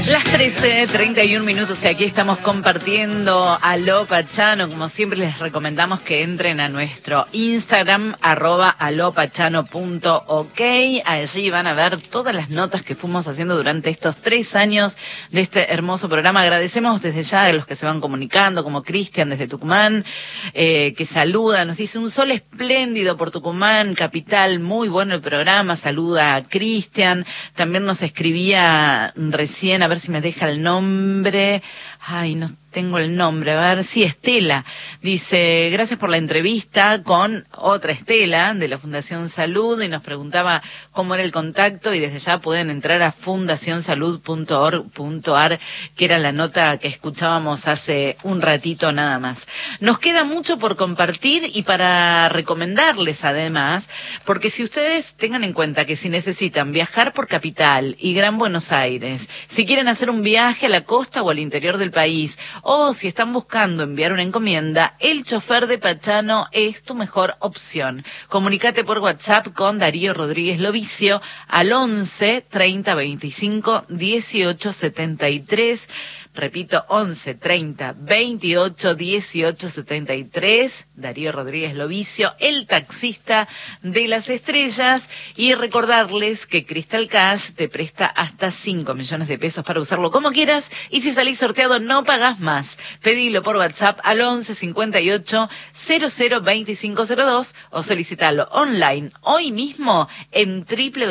Las 13:31 y aquí estamos compartiendo Aló Pachano. Como siempre les recomendamos que entren a nuestro Instagram, @alopachano.ok. Allí van a ver todas las notas que fuimos haciendo durante estos 3 años de este hermoso programa. Agradecemos desde ya a los que se van comunicando, como Cristian desde Tucumán, que saluda, nos dice un sol espléndido por Tucumán, capital, muy bueno el programa. Saluda a Cristian. También nos escribía recién, a ver si me deja el nombre. Ay, no tengo el nombre, a ver, sí, Estela. Dice, gracias por la entrevista con otra Estela de la Fundación Salud, y nos preguntaba cómo era el contacto, y desde ya pueden entrar a fundacionsalud.org.ar, que era la nota que escuchábamos hace un ratito nada más. Nos queda mucho por compartir y para recomendarles además, porque si ustedes tengan en cuenta que si necesitan viajar por Capital y Gran Buenos Aires, si quieren hacer un viaje a la costa o al interior del país, o si están buscando enviar una encomienda, el chofer de Pachano es tu mejor opción. Comunícate por WhatsApp con Darío Rodríguez Lovicio al 11 30 25 18 73. Repito, 11 30 28 18 73. Darío Rodríguez Lovicio, el taxista de las estrellas. Y recordarles que Crystal Cash te presta hasta 5 millones de pesos para usarlo como quieras. Y si salís sorteado, no pagás más. Pedilo por WhatsApp al 11 58 00 2502 o solicitalo online hoy mismo en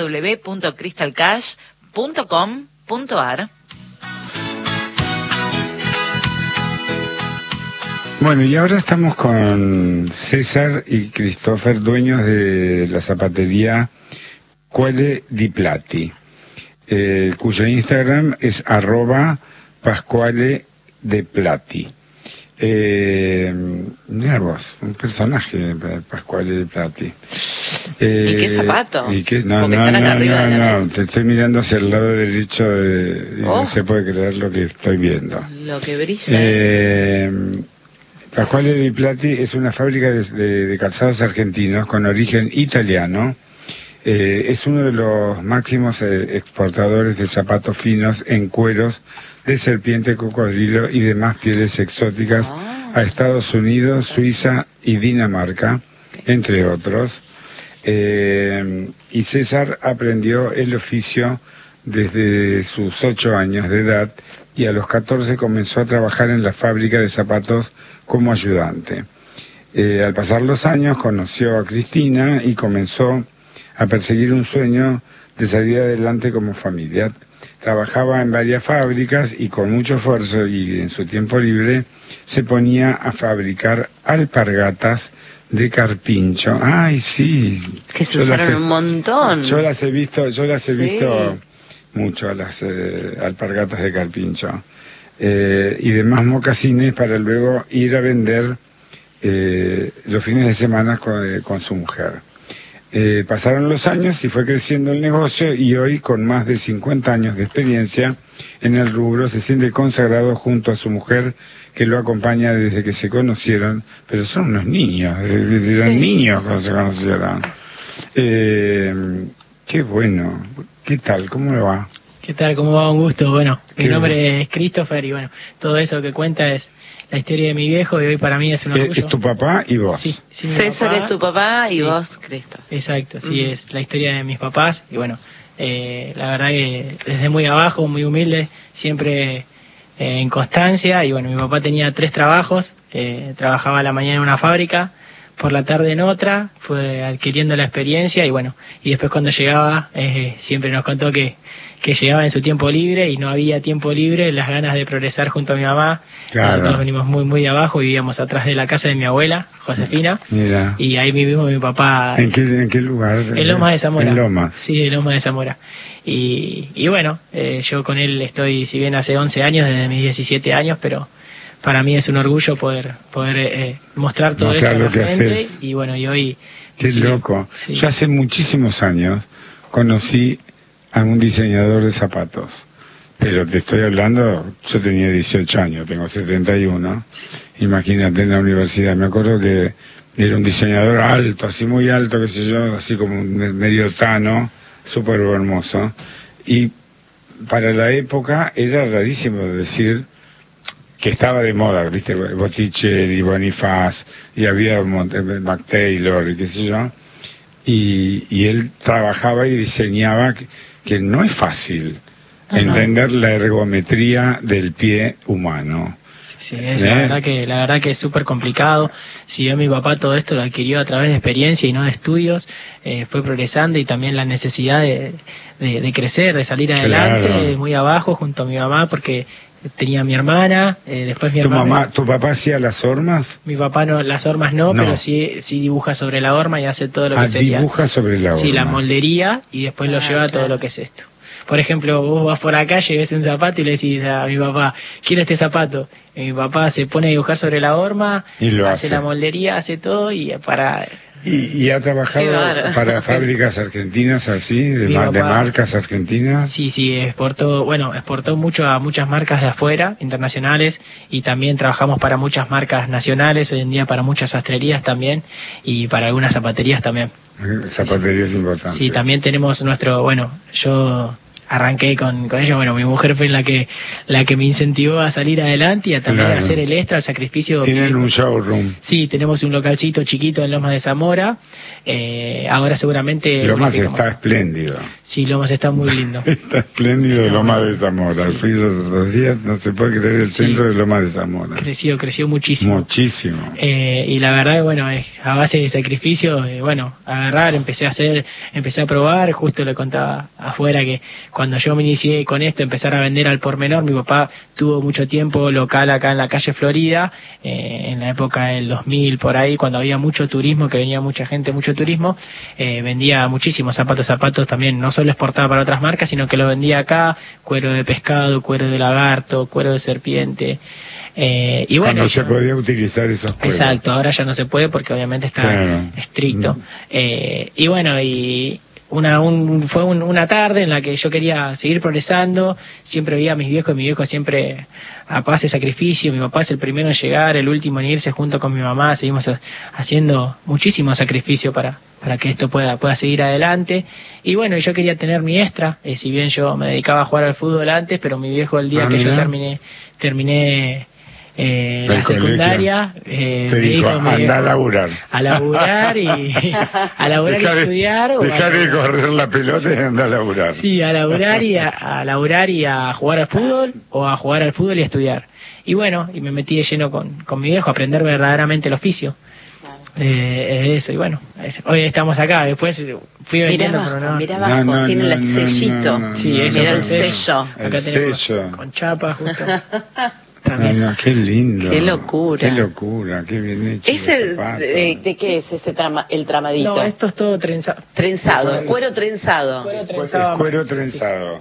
www.crystalcash.com.ar. Bueno, y ahora estamos con César y Christopher, dueños de la zapatería Pasquale Di Plati, cuyo Instagram es @Pasquale De Plati. Mira vos, un personaje de Pasquale Di Plati. ¿Y qué zapatos? No, porque están acá arriba de la mesa. Te estoy mirando hacia el lado derecho y no se puede creer lo que estoy viendo. Lo que brilla es... Pasquale Di Plati es una fábrica de calzados argentinos con origen italiano. Es uno de los máximos exportadores de zapatos finos en cueros de serpiente, cocodrilo y demás pieles exóticas a Estados Unidos, Suiza y Dinamarca, entre otros. Y César aprendió el oficio desde sus 8 años de edad y a los 14 comenzó a trabajar en la fábrica de zapatos como ayudante. Al pasar los años conoció a Cristina y comenzó a perseguir un sueño de salir adelante como familia. Trabajaba en varias fábricas y con mucho esfuerzo y en su tiempo libre se ponía a fabricar alpargatas de carpincho. Ay, sí. Que se usaron un montón. Yo las he visto mucho, las alpargatas de carpincho. Y demás mocasines para luego ir a vender los fines de semana con su mujer. Pasaron los años y fue creciendo el negocio, y hoy, con más de 50 años de experiencia en el rubro, se siente consagrado junto a su mujer, que lo acompaña desde que se conocieron, pero son unos niños, eran niños cuando se conocieron. Qué bueno. ¿Qué tal? ¿Cómo le va? ¿Qué tal? ¿Cómo va? Un gusto. Bueno, mi nombre es Christopher y bueno, todo eso que cuenta es la historia de mi viejo y hoy para mí es un orgullo. ¿Es tu papá y vos? Sí. César papá, es tu papá y vos, Cristo. Exacto, sí, es la historia de mis papás y bueno, la verdad que desde muy abajo, muy humilde, siempre en constancia. Y bueno, mi papá tenía 3 trabajos, trabajaba a la mañana en una fábrica, por la tarde en otra, fue adquiriendo la experiencia y bueno, y después cuando llegaba siempre nos contó que llegaba en su tiempo libre y no había tiempo libre, las ganas de progresar junto a mi mamá. Claro. Nosotros venimos muy de abajo, vivíamos atrás de la casa de mi abuela, Josefina. Mira. Y ahí vivimos mi papá. ¿En qué lugar? En Lomas de Zamora. En Lomas. Sí, en Lomas de Zamora. Y bueno, yo con él estoy, si bien hace 11 años, desde mis 17 años, pero para mí es un orgullo poder mostrar todo esto a la gente. Y bueno, y hoy... Qué loco. Sí. Yo hace muchísimos años conocí a un diseñador de zapatos, pero te estoy hablando, yo tenía 18 años, tengo 71, imagínate, en la universidad. Me acuerdo que era un diseñador alto, así muy alto, qué sé yo, así como medio tano, súper hermoso, y para la época era rarísimo decir que estaba de moda, ¿viste? Botticelli, Bonifaz, y había Mac Taylor, y qué sé yo. Y él trabajaba y diseñaba, que no es fácil entender la ergometría del pie humano. Sí, la verdad que es súper complicado. Si bien mi papá todo esto lo adquirió a través de experiencia y no de estudios, fue progresando, y también la necesidad de crecer, de salir adelante, claro, muy abajo junto a mi mamá, porque tenía a mi hermana, después mi hermana. ¿Tu papá hacía las hormas? Mi papá no, las hormas no, pero sí dibuja sobre la horma y hace todo lo que sería. Dibuja sobre la horma. Sí, la moldería, y después lo lleva a todo lo que es esto. Por ejemplo, vos vas por la calle, ves un zapato y le decís a mi papá, quiero este zapato. Y mi papá se pone a dibujar sobre la horma, y lo hace la moldería, hace todo, y para... ¿Y ha trabajado para fábricas argentinas así, de marcas argentinas? Sí, exportó mucho a muchas marcas de afuera, internacionales, y también trabajamos para muchas marcas nacionales, hoy en día para muchas sastrerías también, y para algunas zapaterías también. Zapaterías importantes. Sí, también tenemos yo arranqué con ello. Bueno, mi mujer fue la que me incentivó a salir adelante y a también hacer el extra, el sacrificio. ¿Tienen un showroom? Sí, tenemos un localcito chiquito en Lomas de Zamora. Ahora seguramente... Lomas está espléndido. Sí, Lomas está muy lindo. Está espléndido Lomas de Zamora. Sí. Fui los otros días, no se puede creer el centro de Lomas de Zamora. Creció muchísimo. Muchísimo. Y la verdad, a base de sacrificio, agarrar, empecé a probar. Justo le contaba afuera que cuando yo me inicié con esto, empezar a vender al por menor, mi papá tuvo mucho tiempo local acá en la calle Florida, en la época del 2000, por ahí, cuando había mucho turismo, que venía mucha gente, mucho turismo, vendía muchísimos zapatos también, no solo exportaba para otras marcas, sino que lo vendía acá, cuero de pescado, cuero de lagarto, cuero de serpiente. Y bueno, cuando se podía utilizar esos cueros. Exacto, ahora ya no se puede porque obviamente está estricto. Fue una tarde en la que yo quería seguir progresando, siempre veía a mis viejos, y mi viejo siempre a paz de sacrificio, mi papá es el primero en llegar, el último en irse, junto con mi mamá, seguimos haciendo muchísimo sacrificio para que esto pueda seguir adelante. Y bueno, yo quería tener mi extra, si bien yo me dedicaba a jugar al fútbol antes, pero mi viejo, el día que yo terminé la secundaria, me dijo, anda a laburar. A laburar y estudiar. Dejar de correr la pelota y anda a laburar. Sí, a laburar y a jugar al fútbol, o a jugar al fútbol y a estudiar. Y bueno, y me metí de lleno con mi viejo a aprender verdaderamente el oficio. Eso, y bueno, hoy estamos acá. Después fui vendiendo. Mirá abajo, tiene el sellito. Sí, eso. Mira el sello. Acá tenemos con chapa, justo. Qué lindo. Qué locura. Qué locura, qué bien hecho. ¿De qué es ese el tramadito? No, esto es todo trenzado. Trenzado, cuero trenzado. Cuero trenzado.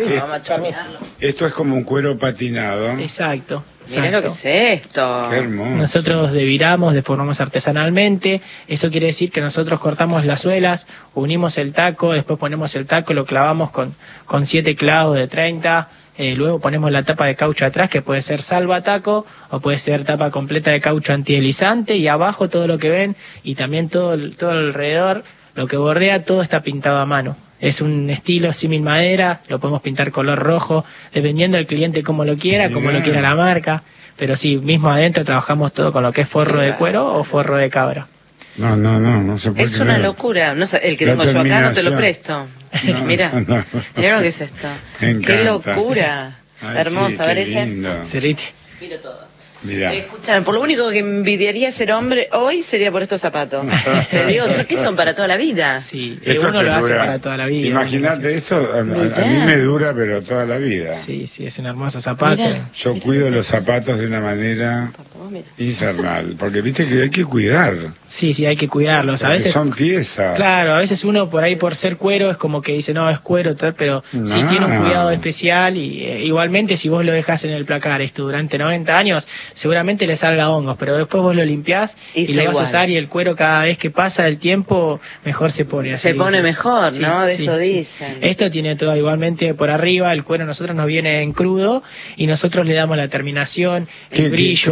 Esto es como un cuero patinado. Exacto. Mirá lo que es esto. Qué hermoso. Nosotros deformamos artesanalmente. Eso quiere decir que nosotros cortamos las suelas, unimos el taco, después ponemos el taco, lo clavamos con 7 clavos de 30. Luego ponemos la tapa de caucho atrás, que puede ser salva taco o puede ser tapa completa de caucho antideslizante, y abajo todo lo que ven, y también todo alrededor, lo que bordea, todo está pintado a mano. Es un estilo símil madera, lo podemos pintar color rojo, dependiendo del cliente como lo quiera, como lo quiera la marca. Pero sí, mismo adentro trabajamos todo con lo que es forro de cuero o forro de cabra. No se puede. Es una locura. No sé, el que tengo yo acá no te lo presto. Mira lo que es esto. Qué locura. Hermosa, a ver ese. Cerriti. Miro todo. Mirá. Escúchame, por lo único que envidiaría ser hombre hoy sería por estos zapatos. Te digo, ¿qué son para toda la vida? Sí, uno lo hace para toda la vida. Imagínate esto, a mí me dura, pero toda la vida. Sí, es un hermoso zapato. Yo cuido los zapatos de una manera infernal, porque viste que hay que cuidar. Sí, hay que cuidarlos. A veces son piezas. Claro, a veces uno por ahí por ser cuero es como que dice, no, es cuero, tal, pero sí tiene un cuidado especial, y igualmente si vos lo dejás en el placar esto durante 90 años, seguramente le salga hongos, pero después vos lo limpiás y lo vas a usar, y el cuero cada vez que pasa el tiempo mejor se pone. Se pone mejor, ¿no? De eso dicen. Esto tiene todo igualmente por arriba, el cuero nosotros nos viene en crudo y nosotros le damos la terminación, el brillo. ¿Cómo es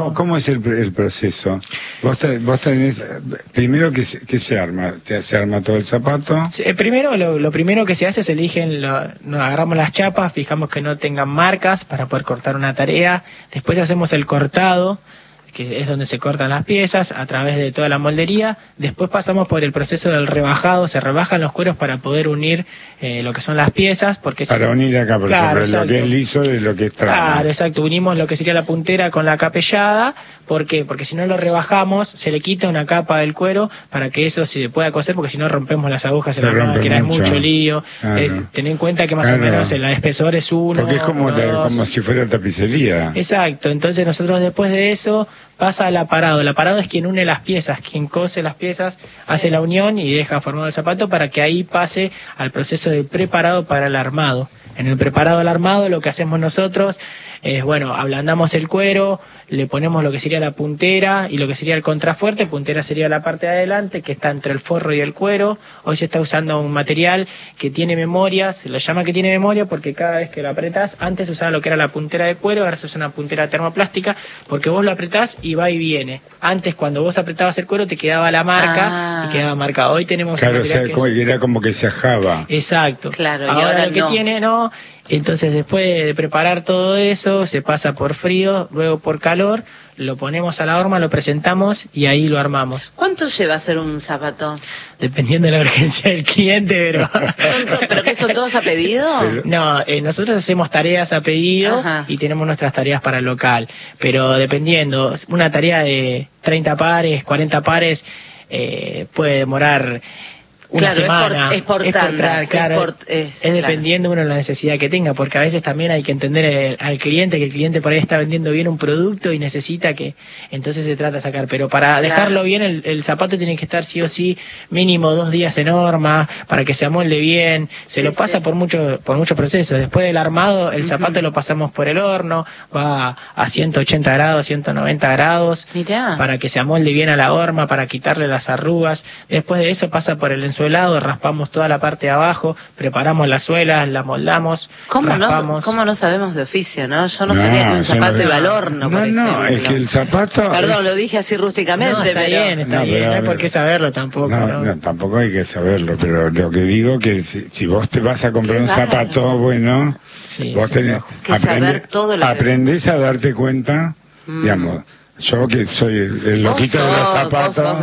el proceso? Vos tenés, primero que se arma, se arma todo el zapato. Sí, primero, lo primero que se hace es nos agarramos las chapas, fijamos que no tengan marcas para poder cortar una tarea, después hacemos el cortado, que es donde se cortan las piezas a través de toda la moldería. Después pasamos por el proceso del rebajado, se rebajan los cueros para poder unir lo que son las piezas, porque para unir acá, por ejemplo, lo que es liso de lo que es trama. Claro, exacto, unimos lo que sería la puntera con la capellada. ¿Por qué? Porque si no lo rebajamos, se le quita una capa del cuero para que eso se pueda coser, porque si no rompemos las agujas en la máquina, es mucho lío. Claro. Ten en cuenta que más o menos el espesor es 1. Porque es como si fuera tapicería. Exacto, entonces nosotros después de eso pasa al aparado. El aparado es quien une las piezas, quien cose las piezas, hace la unión y deja formado el zapato para que ahí pase al proceso de preparado para el armado. En el preparado al armado lo que hacemos nosotros es, ablandamos el cuero, le ponemos lo que sería la puntera y lo que sería el contrafuerte. Puntera sería la parte de adelante que está entre el forro y el cuero. Hoy se está usando un material que tiene memoria, se lo llama que tiene memoria porque cada vez que lo apretás, antes se usaba lo que era la puntera de cuero, ahora se usa una puntera termoplástica porque vos lo apretás y va y viene. Antes cuando vos apretabas el cuero te quedaba la marca y quedaba marcada. Hoy tenemos claro, era como que se ajaba. Exacto. Claro, y ahora lo que no. tiene, no. Entonces después de preparar todo eso, se pasa por frío, luego por calor, lo ponemos a la horma, lo presentamos y ahí lo armamos. ¿Cuánto lleva hacer un zapato? Dependiendo de la urgencia del cliente, pero... ¿Pero qué son todos a pedido? No, nosotros hacemos tareas a pedido. Ajá. Y tenemos nuestras tareas para el local, pero dependiendo, una tarea de 30 pares, 40 pares, puede demorar... una semana. Es por tandas. Es dependiendo uno de la necesidad que tenga, porque a veces también hay que entender al cliente, que el cliente por ahí está vendiendo bien un producto y necesita que, entonces se trata de sacar, pero para dejarlo bien el zapato tiene que estar sí o sí mínimo 2 días en horma, para que se amolde bien, se lo pasa por muchos procesos. Después del armado, el zapato lo pasamos por el horno, va a 180 grados, 190 grados, para que se amolde bien a la horma, para quitarle las arrugas. Después de eso pasa por el ensuelado, raspamos toda la parte de abajo, preparamos las suelas, la moldamos, raspamos. ¿Cómo no sabemos de oficio, no? Yo no sabía que un zapato iba al horno, por ejemplo. No, es que el zapato... Perdón, lo dije así rústicamente, no, está bien, no hay por qué saberlo tampoco. No, tampoco hay que saberlo, pero lo que digo que si vos te vas a comprar un zapato, vos tenés aprendés a darte cuenta, digamos... Yo que soy el loquito de los zapatos,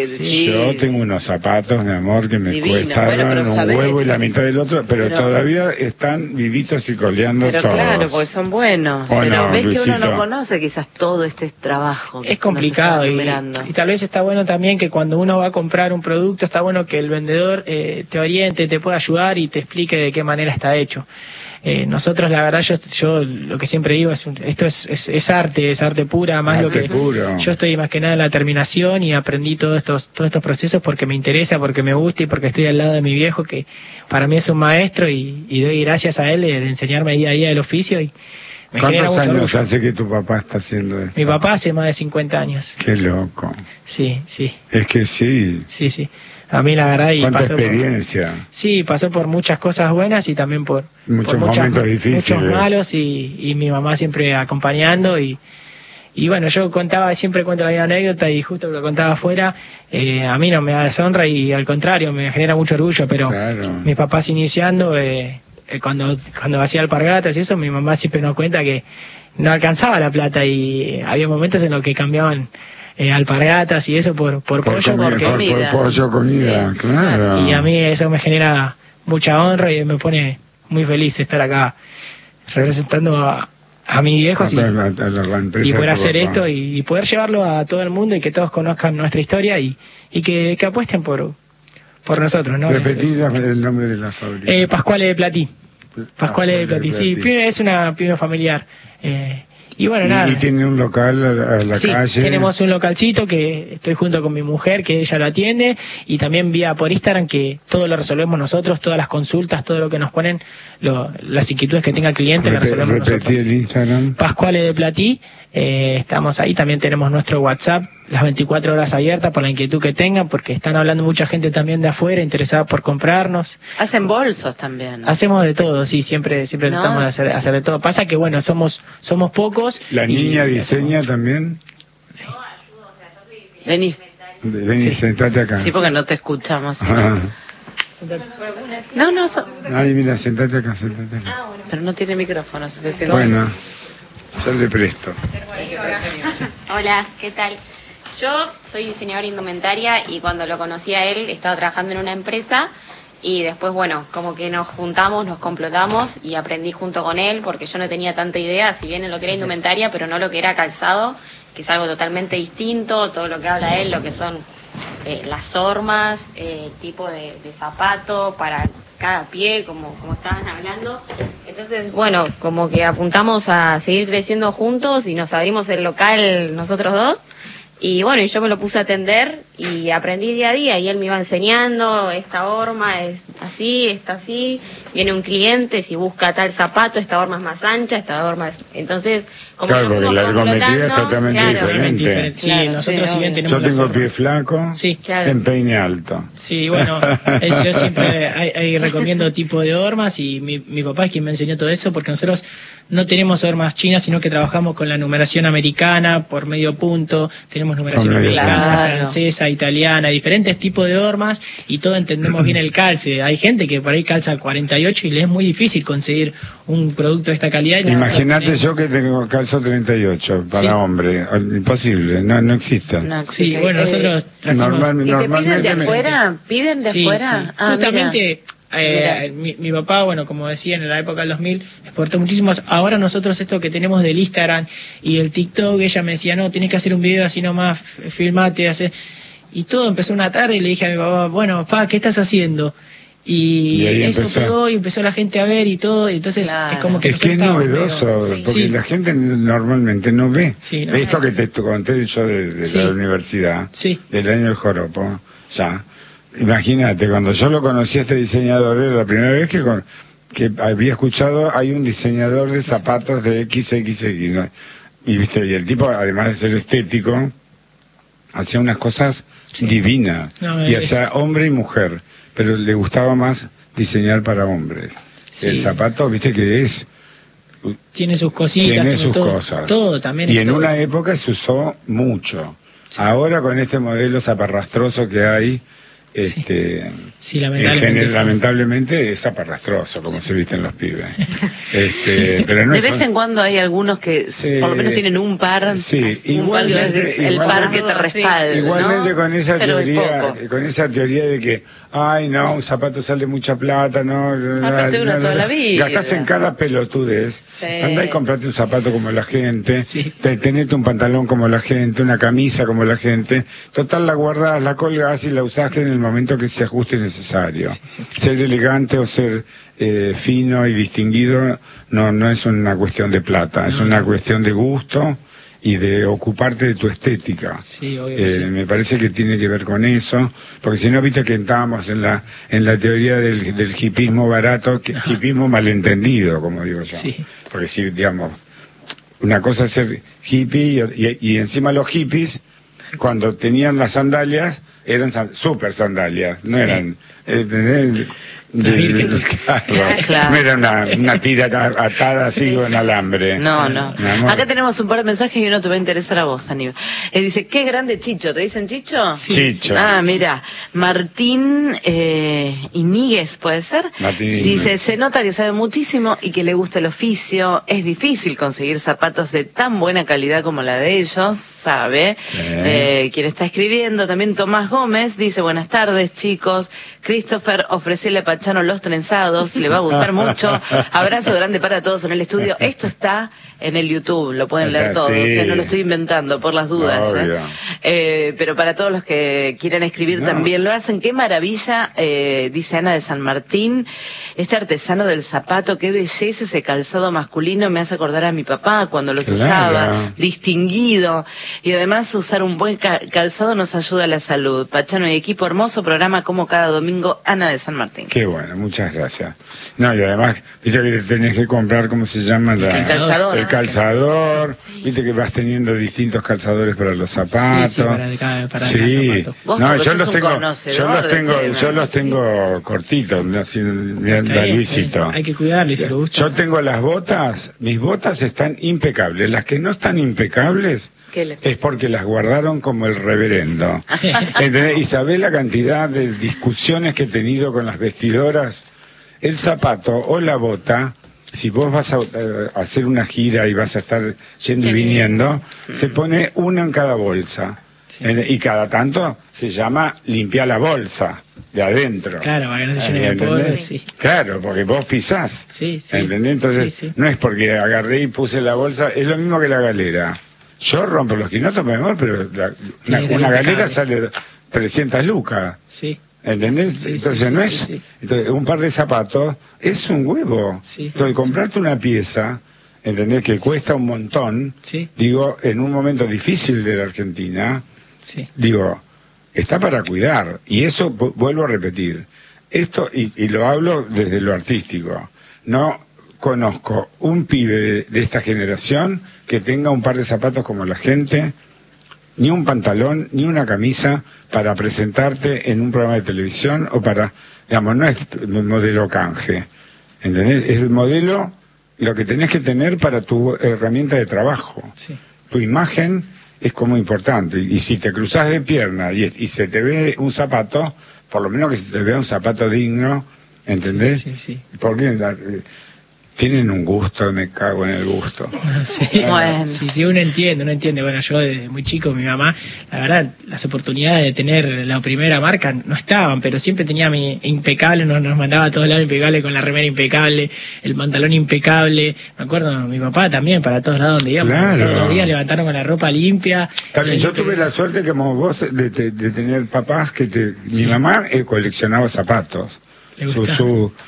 yo tengo unos zapatos, mi amor, que me cuestaron un huevo y la mitad del otro, pero todavía están vivitos y coleando todos. Pero claro, porque son buenos. Pero ves que uno no conoce quizás todo este trabajo. Es complicado y tal vez está bueno también que cuando uno va a comprar un producto, está bueno que el vendedor te oriente, te pueda ayudar y te explique de qué manera está hecho. Nosotros, la verdad, yo lo que siempre digo esto es arte pura, más lo que puro. Yo estoy más que nada en la terminación y aprendí todos estos procesos porque me interesa, porque me gusta y porque estoy al lado de mi viejo, que para mí es un maestro y doy gracias a él de enseñarme día a día el oficio y me genera mucho orgullo. ¿Cuántos años hace que tu papá está haciendo esto? Mi papá hace más de 50 años. Qué loco. Sí. Es que sí. Sí. A mí la verdad ¿Cuánta experiencia? Pasó por muchas cosas buenas y también por muchos momentos difíciles. Muchos malos y mi mamá siempre acompañando y bueno, yo siempre cuento la misma anécdota y justo lo contaba afuera, a mí no me da deshonra y al contrario, me genera mucho orgullo, pero mis papás iniciando, cuando hacía alpargatas y eso, mi mamá siempre nos cuenta que no alcanzaba la plata y había momentos en los que cambiaban alpargatas y eso por pollo, comida, claro. Y a mí eso me genera mucha honra y me pone muy feliz estar acá representando a mis viejos y poder hacer esto y poder llevarlo a todo el mundo y que todos conozcan nuestra historia y que apuesten por nosotros, ¿no? Repetir el nombre de la fábrica. Pascuale de Platí. Pascuale de Platí, sí, es una pyme familiar. Y bueno, nada. ¿Y tiene un local a la calle? Sí, tenemos un localcito que estoy junto con mi mujer, que ella lo atiende, y también vía por Instagram, que todo lo resolvemos nosotros, todas las consultas, todo lo que nos ponen, las inquietudes que tenga el cliente, las resolvemos nosotros. El Instagram. Pascuale de Platí, estamos ahí, también tenemos nuestro WhatsApp, las 24 horas abiertas por la inquietud que tengan, porque están hablando mucha gente también de afuera, interesada por comprarnos. Hacen bolsos también. Hacemos de todo, sí, siempre tratamos de hacer de todo. Pasa que bueno, somos pocos. ¿La niña diseña también? Vení. Vení, sentate acá. Sí, porque no te escuchamos. No, Ay, mira, sentate acá. Pero no tiene micrófono, si se siente. Bueno, yo le presto. Hola, ¿qué tal? Yo soy diseñadora indumentaria y cuando lo conocí a él estaba trabajando en una empresa y después, bueno, como que nos juntamos, nos complotamos y aprendí junto con él porque yo no tenía tanta idea, si bien en lo que era indumentaria, pero no lo que era calzado, que es algo totalmente distinto, todo lo que habla él, lo que son las hormas, tipo de zapato para cada pie, como estaban hablando. Entonces, bueno, como que apuntamos a seguir creciendo juntos y nos abrimos el local nosotros dos. Y bueno, y yo me lo puse a atender y aprendí día a día y él me iba enseñando, esta horma es así, está así, viene un cliente, si busca tal zapato, esta horma es más ancha, esta horma es... Entonces, como claro, porque la ergometría es totalmente diferente. Sí, claro, nosotros si bien tenemos yo tengo pie flaco, sí, claro. empeine alto. Sí, bueno, yo siempre ahí recomiendo tipo de hormas y mi papá es quien me enseñó todo eso porque nosotros no tenemos hormas chinas, sino que trabajamos con la numeración americana por medio punto, tenemos numeración americana, francesa, italiana, diferentes tipos de hormas y todos entendemos bien el calce. Hay gente que por ahí calza 48 y le es muy difícil conseguir un producto de esta calidad. Imagínate yo que tengo calzo 38 para hombre, imposible, no existe. Sí, bueno, nosotros trajimos... ¿Y te piden de afuera? ¿Piden de afuera? Sí. Justamente... mi papá, bueno, como decía, en la época del 2000 exportó muchísimos. Ahora nosotros esto que tenemos del Instagram y el TikTok, ella me decía, no, tenés que hacer un video así nomás, filmate, hace. Y todo empezó una tarde y le dije a mi papá, bueno, papá, ¿qué estás haciendo? Y eso empezó. Pegó y empezó la gente a ver y todo, y entonces es como que... Es que es novedoso, porque la gente normalmente no ve. Sí, no, esto que te conté yo de la universidad, del año del joropo, ya... Imagínate, cuando yo lo conocí a este diseñador, era la primera vez que había escuchado, hay un diseñador de zapatos de XXX, ¿no? Y el tipo, además de ser estético, hacía unas cosas divinas, y hacía hombre y mujer, pero le gustaba más diseñar para hombres. El zapato, viste que es... Tiene sus cositas, tiene sus cosas. Todo también. Y en una época se usó mucho. Ahora con este modelo zaparrastroso que hay, lamentablemente es zaparrastroso, como se visten los pibes. Pero no de vez en cuando hay algunos que por lo menos tienen un par, el par que te respalda. Igualmente, ¿no? con esa teoría de que, ay no, un zapato sale mucha plata, aparte dura toda la vida. Gastás en cada pelotudez. Andá y comprate un zapato como la gente, tenete un pantalón como la gente, una camisa como la gente. Total, la guardás, la colgás y la usás en el momento que se ajuste necesario. Ser elegante o ser fino y distinguido no es una cuestión de plata, es una cuestión de gusto y de ocuparte de tu estética. Me parece que tiene que ver con eso, porque si no, viste que estábamos en la teoría del hipismo barato, hipismo malentendido, como digo yo. Porque si, digamos, una cosa es ser hippie y encima los hippies, cuando tenían las sandalias, eran super sandalias, no eran... no era una tira atada así con alambre. No. Acá tenemos un par de mensajes y uno te va a interesar a vos, Aníbal. Dice, qué grande Chicho. ¿Te dicen Chicho? Chicho. Mira, Martín Iníguez, ¿puede ser? Dice, se nota que sabe muchísimo y que le gusta el oficio. Es difícil conseguir zapatos de tan buena calidad como la de ellos, sabe. Quien está escribiendo, también Tomás Gómez, dice, buenas tardes, chicos. Christopher, ofrecele a Pachano los trenzados, le va a gustar mucho. Abrazo grande para todos en el estudio. Esto está en el YouTube, lo pueden leer todos, no lo estoy inventando por las dudas. Pero para todos los que quieran escribir también lo hacen. Qué maravilla, dice Ana de San Martín, este artesano del zapato, qué belleza ese calzado masculino, me hace acordar a mi papá cuando los usaba, distinguido. Y además usar un buen calzado nos ayuda a la salud. Pachano y equipo, hermoso programa como cada domingo, Ana de San Martín. Qué bueno, muchas gracias. No, y además, dice que tenés que comprar, ¿cómo se llama? El calzador. El calzador, viste que vas teniendo distintos calzadores para los zapatos. Sí, para cada zapato. No, yo los tengo cortitos, así, de Luisito. Hay que cuidarlos, si lo gusta. Yo tengo las botas, mis botas están impecables. Las que no están impecables es porque las guardaron como el reverendo. ¿Entendés? Y sabés la cantidad de discusiones que he tenido con las vestidoras. El zapato o la bota, si vos vas a hacer una gira y vas a estar yendo y viniendo, se pone una en cada bolsa. Y cada tanto se llama limpiar la bolsa de adentro. Claro, para que no se llene de polvo. Sí. Claro, porque vos pisás. ¿Entendés? Entonces, no es porque agarré y puse la bolsa, es lo mismo que la galera. Yo rompo los quinotos, mejor, pero una galera sale 300 lucas. Sí. ¿Entendés? Entonces no es... Entonces, un par de zapatos es un huevo. Entonces, comprarte una pieza, ¿entendés? Que cuesta un montón. Digo, en un momento difícil de la Argentina, digo, está para cuidar. Y eso, vuelvo a repetir, esto, y lo hablo desde lo artístico, no conozco un pibe de esta generación que tenga un par de zapatos como la gente, ni un pantalón, ni una camisa para presentarte en un programa de televisión o para, digamos, no es el modelo canje, ¿entendés? Es el modelo, lo que tenés que tener para tu herramienta de trabajo. Tu imagen es como importante, y si te cruzás de pierna y se te ve un zapato, por lo menos que se te vea un zapato digno, ¿entendés? Porque tienen un gusto, me cago en el gusto. Bueno. Sí, uno entiende. Bueno, yo desde muy chico, mi mamá, la verdad, las oportunidades de tener la primera marca no estaban, pero siempre tenía mi impecable, nos mandaba a todos lados impecable, con la remera impecable, el pantalón impecable. Me acuerdo, mi papá también, para todos lados donde íbamos, todos los días levantaron con la ropa limpia. También yo tuve la suerte, como vos, de tener papás mi mamá coleccionaba zapatos. ¿Le gustaba?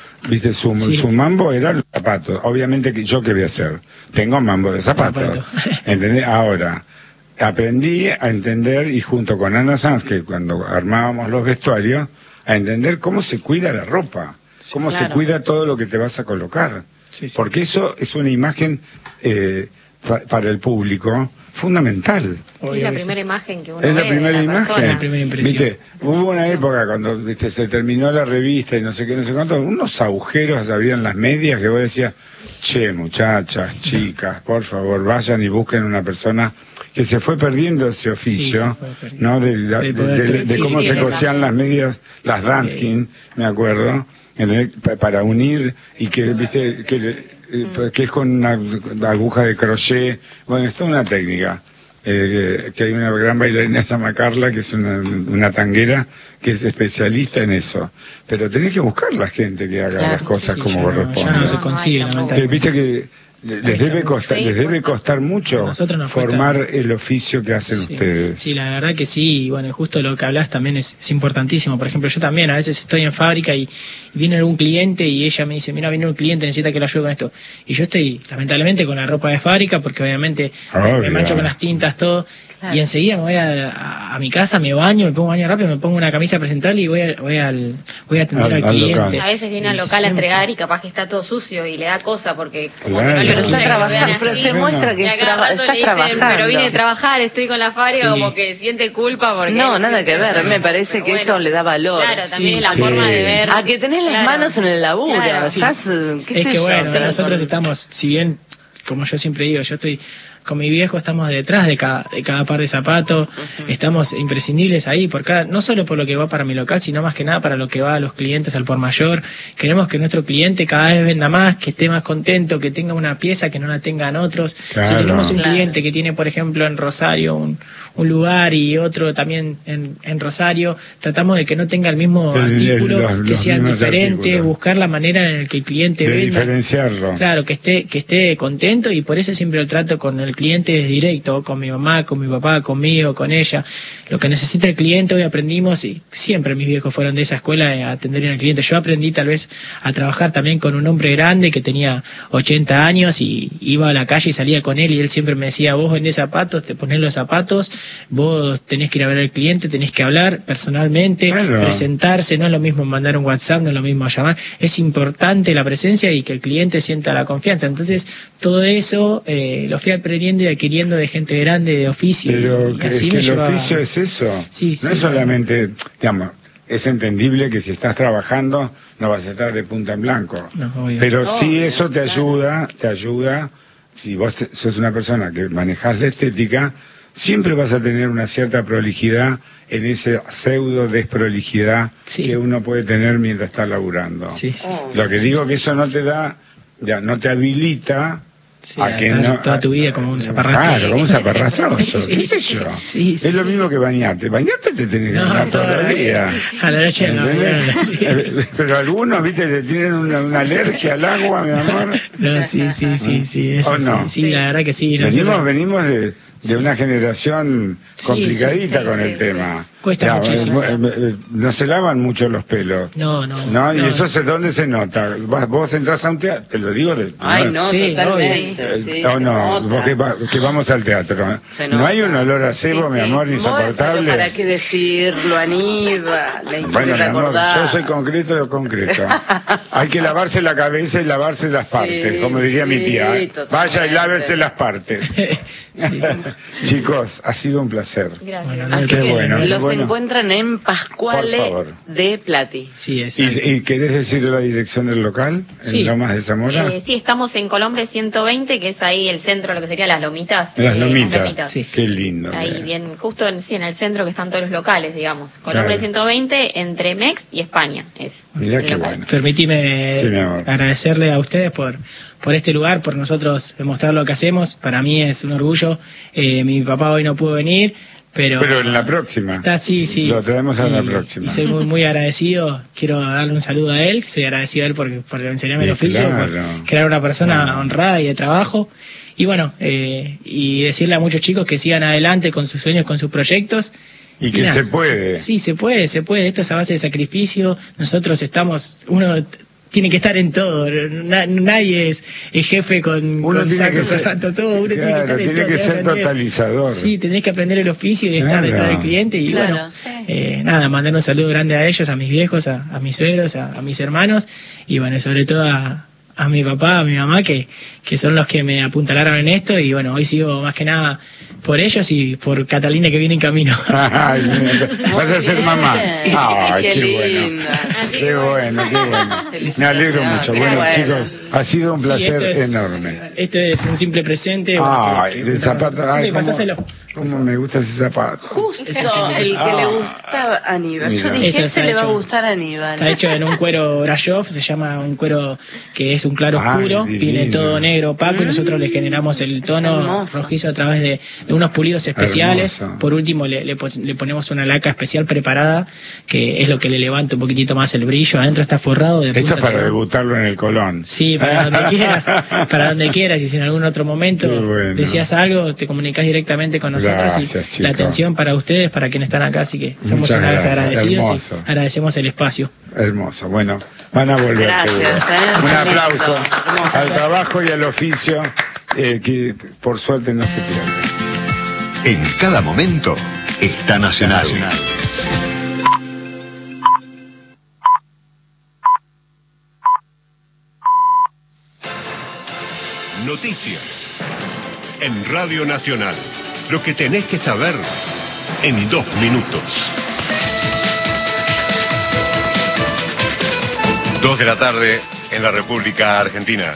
Su mambo era los zapatos. Obviamente que yo qué voy a hacer, tengo mambo de zapatos. ¿Entendés? Ahora aprendí a entender, y junto con Ana Sanz, que cuando armábamos los vestuarios, a entender cómo se cuida la ropa, cómo se cuida todo lo que te vas a colocar, porque eso es una imagen para el público fundamental. Es la primera imagen que uno ve. Es la ve primera de la imagen. persona. La primera impresión. ¿Viste? Hubo una época cuando se terminó la revista y no sé qué, no sé cuánto, unos agujeros había en las medias que vos decías, che, muchachas, chicas, por favor, vayan y busquen una persona que se fue perdiendo ese oficio, ¿no? De cómo se cosían las medias, las Danskin, me acuerdo, para unir, y que, viste, que es con una aguja de crochet. Bueno, es toda una técnica, que hay una gran bailarina, se llama Carla, que es una tanguera que es especialista en eso, pero tenés que buscar la gente que haga las cosas como corresponde. Ya no se consigue, lamentablemente. Viste que les debe costar mucho formar el oficio que hacen ustedes. Sí, la verdad que sí, y bueno, justo lo que hablas también es importantísimo. Por ejemplo, yo también a veces estoy en fábrica y viene algún cliente y ella me dice, mira, viene un cliente, necesita que lo ayude con esto. Y yo estoy, lamentablemente, con la ropa de fábrica, porque obviamente me mancho con las tintas, todo. Y enseguida me voy a mi casa, me baño, me pongo baño rápido, me pongo una camisa presentable y voy a atender al cliente. Local. A veces viene al local a entregar y capaz que está todo sucio y le da cosa porque como que no pero está trabajando, pero se muestra que está trabajando. Pero vine a trabajar, estoy con la fábrica, como que siente culpa porque... No, nada que ver, me parece que eso le da valor. Claro, también es la forma de ver. A que tenés las manos en el laburo, estás, qué sé yo. Es que bueno, nosotros estamos, si bien, como yo siempre digo, yo estoy... Con mi viejo estamos detrás de cada par de zapatos, estamos imprescindibles ahí, no solo por lo que va para mi local, sino más que nada para lo que va a los clientes al por mayor. Queremos que nuestro cliente cada vez venda más, que esté más contento, que tenga una pieza que no la tengan otros. Si tenemos un cliente que tiene, por ejemplo, en Rosario un lugar y otro también en Rosario, tratamos de que no tenga el mismo artículo, que sean diferentes, buscar la manera en la que el cliente venda. Diferenciarlo. Claro, que esté contento, y por eso siempre el trato con el cliente es directo, con mi mamá, con mi papá, conmigo, con ella. Lo que necesita el cliente, hoy aprendimos, y siempre mis viejos fueron de esa escuela, a atender al cliente. Yo aprendí tal vez a trabajar también con un hombre grande que tenía 80 años y iba a la calle y salía con él, y él siempre me decía, vos vendés zapatos, te ponés los zapatos, vos tenés que ir a ver al cliente, tenés que hablar personalmente, presentarse, no es lo mismo mandar un WhatsApp, no es lo mismo llamar, es importante la presencia y que el cliente sienta la confianza. Entonces todo eso lo fui aprendiendo aprendiendo y adquiriendo de gente grande, de oficio. Pero y así me el lleva... oficio es eso. Sí, no es solamente, digamos, es entendible que si estás trabajando no vas a estar de punta en blanco. No, obvio. Pero sí eso te ayuda, si vos sos una persona que manejás la estética, siempre vas a tener una cierta prolijidad en ese pseudo desprolijidad que uno puede tener mientras está laburando. Sí, sí. Lo que digo que eso no te da, ya no te habilita a que toda tu vida como un zaparrastroso. Claro, como un zaparrastroso. Sí. ¿Qué sé yo? Sí, es lo mismo que bañarte. Bañarte te tenés que bañar todo el día. A la noche de la mañana, sí. Pero algunos, viste, te tienen una alergia al agua, mi amor. No, sí. Eso, ¿O no? Sí, la verdad que sí. Venimos de una generación complicadita con el tema. Cuesta muchísimo. No se lavan mucho los pelos. No. Y eso ¿dónde se nota? Vos entras a un teatro, te lo digo de... Totalmente. Vos que vamos al teatro. No hay un olor a cebo, mi amor, insoportable. Pero ¿para qué decirlo, Aníbal? Bueno, mi amor, yo soy concreto. Hay que lavarse la cabeza y lavarse las partes, como diría mi tía. Vaya y lávese las partes. Chicos, ha sido un placer. Gracias. Los encuentran en Pascuale de Plati. Sí, exacto. ¿Y querés decir la dirección del local? ¿En Lomas de Zamora? Sí, estamos en Colombre 120, que es ahí el centro, lo que sería Las Lomitas. Las Lomitas. Sí. Qué lindo. Ahí bien, justo en el centro que están todos los locales, digamos. Colombre 120, entre Mex y España. Mirá qué bueno. Permitime agradecerle a ustedes por este lugar, por nosotros demostrar lo que hacemos. Para mí es un orgullo. Mi papá hoy no pudo venir, pero en la próxima. Sí. Lo traemos a la próxima. Y soy muy agradecido. Quiero darle un saludo a él. Soy agradecido a él por enseñarme el oficio, por crear una persona honrada y de trabajo. Y bueno, y decirle a muchos chicos que sigan adelante con sus sueños, con sus proyectos. Y que se puede. Sí, se puede. Esto es a base de sacrificio. Nosotros uno tiene que estar en todo. Nadie es jefe con saco, todo. Uno tiene que estar en todo. Tiene que ser totalizador. Sí, tenés que aprender el oficio y estar detrás del cliente. Y mandar un saludo grande a ellos, a mis viejos, a mis suegros, a mis hermanos. Y bueno, sobre todo a mi papá, a mi mamá, que son los que me apuntalaron en esto. Y bueno, hoy sigo más que nada por ellos y por Catalina, que viene en camino. Ay, vas a ser mamá. Sí. Ay, qué bueno. Me alegro mucho. Bueno, chicos, ha sido un placer enorme. Esto es un simple presente. El zapato. Pasáselo. ¿Cómo me gusta ese zapato? Justo el que le gusta a Aníbal. Yo dije, ese le va a gustar a Aníbal. Está hecho en un cuero Brashov, se llama un cuero que es un claro oscuro, viene todo negro opaco y nosotros le generamos el tono rojizo a través de unos pulidos especiales. Hermoso. Por último le ponemos una laca especial preparada, que es lo que le levanta un poquitito más el brillo. Adentro está forrado de punta. Esto es para debutarlo en el Colón. Sí, para donde quieras, y si en algún otro momento decías algo, te comunicás directamente con nosotros. Gracias, y la atención para ustedes, para quienes están acá, así que somos agradecidos. Hermoso. Y agradecemos el espacio. Hermoso, bueno, van a volver. Gracias, un aplauso al trabajo y al oficio, que por suerte no se pierde. En cada momento está Nacional. Noticias en Radio Nacional. Lo que tenés que saber en 2 minutos. 2 de la tarde en la República Argentina.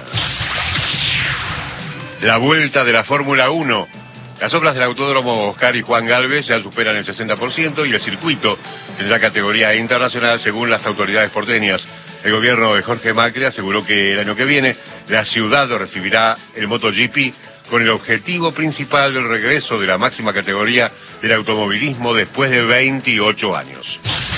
La vuelta de la Fórmula 1. Las obras del Autódromo Oscar y Juan Galvez ya superan el 60% y el circuito tendrá categoría internacional según las autoridades porteñas. El gobierno de Jorge Macri aseguró que el año que viene la ciudad recibirá el MotoGP con el objetivo principal del regreso de la máxima categoría del automovilismo después de 28 años.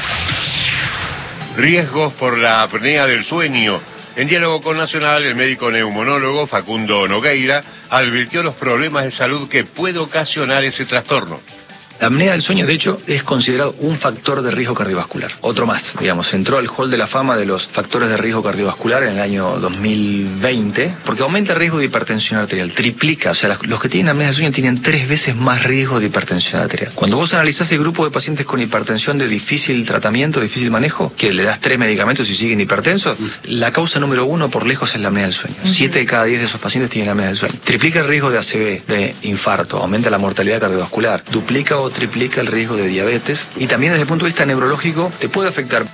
Riesgos por la apnea del sueño. En diálogo con Nacional, el médico neumonólogo Facundo Nogueira advirtió los problemas de salud que puede ocasionar ese trastorno. La apnea del sueño, de hecho, es considerado un factor de riesgo cardiovascular. Otro más, digamos, entró al hall de la fama de los factores de riesgo cardiovascular en el año 2020, porque aumenta el riesgo de hipertensión arterial, triplica, o sea, los que tienen apnea del sueño tienen 3 veces más riesgo de hipertensión arterial. Cuando vos analizás el grupo de pacientes con hipertensión de difícil tratamiento, difícil manejo, que le das 3 medicamentos y siguen hipertensos, la causa número 1 por lejos es la apnea del sueño. 7 de cada 10 de esos pacientes tienen apnea del sueño. Triplica el riesgo de ACV, de infarto, aumenta la mortalidad cardiovascular, duplica o triplica el riesgo de diabetes y también desde el punto de vista neurológico te puede afectar.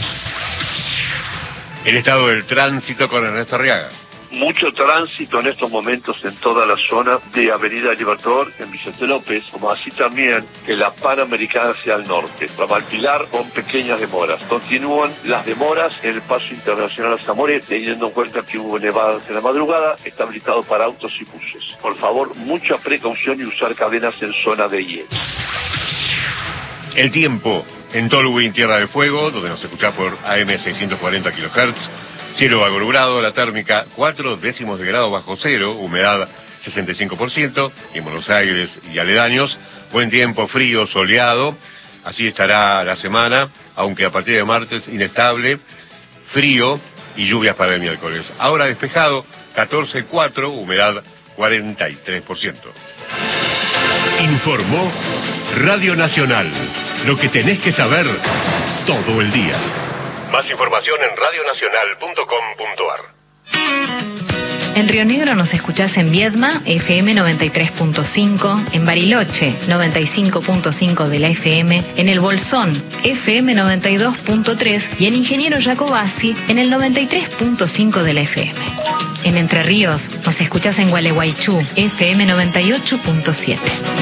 El estado del tránsito con Ernesto Arriaga. Mucho tránsito en estos momentos en toda la zona de Avenida Libertador, en Vicente López, como así también en la Panamericana hacia el norte. Ramal Pilar con pequeñas demoras. Continúan las demoras en el paso internacional a Zamoré, teniendo en cuenta que hubo nevadas en la madrugada, está habilitado para autos y buses. Por favor, mucha precaución y usar cadenas en zona de hielo. El tiempo en Tolwyn, Tierra del Fuego, donde nos escuchás por AM 640 kHz. Cielo algo nublado, la térmica 4 décimos de grado bajo cero, humedad 65%, y en Buenos Aires y aledaños, buen tiempo, frío, soleado, así estará la semana, aunque a partir de martes inestable, frío y lluvias para el miércoles. Ahora despejado, 14,4, humedad 43%. Informó Radio Nacional. Lo que tenés que saber todo el día. Más información en radionacional.com.ar. En Río Negro nos escuchás en Viedma, FM 93.5, en Bariloche, 95.5 de la FM, en El Bolsón, FM 92.3 y en Ingeniero Jacobasi, en el 93.5 de la FM. En Entre Ríos nos escuchás en Gualeguaychú, FM 98.7.